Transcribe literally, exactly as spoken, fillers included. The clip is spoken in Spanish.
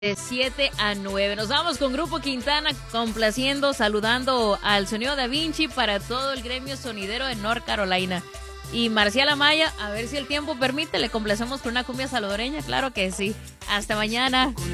De siete a nueve. Nos vamos con Grupo Quintana, complaciendo, saludando al Sonido Da Vinci para todo el gremio sonidero de North Carolina. Y Marcial Amaya, a ver si el tiempo permite, le complacemos con una cumbia salvadoreña, claro que sí. Hasta mañana.